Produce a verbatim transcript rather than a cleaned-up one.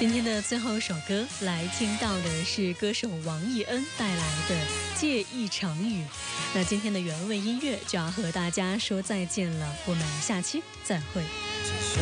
今天的最后一首歌来听到的是歌手王艺恩带来的《借一场雨》。那今天的原味音乐就要和大家说再见了，我们下期再会。 只剩